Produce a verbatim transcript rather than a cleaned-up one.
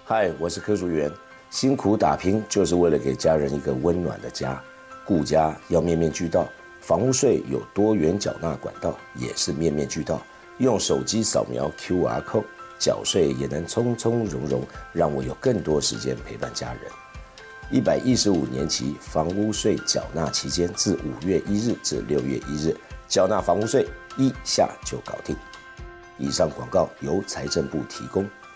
嗨，我是柯淑媛。辛苦打拼就是为了给家人一个温暖的家，顾家要面面俱到。房屋税有多元缴纳管道，也是面面俱到。用手机扫描 Q R code 缴税也能从从容容，让我有更多时间陪伴家人。一百一十五年期房屋税缴纳期间，自五月一日至六月一日，缴纳房屋税一下就搞定。以上广告由财政部提供。